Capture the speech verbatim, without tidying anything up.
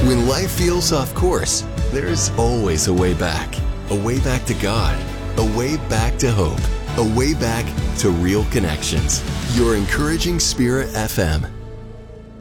When life feels off course, there's always a way back. A way back to God. A way back to hope. A way back to real connections. Your Encouraging Spirit F M.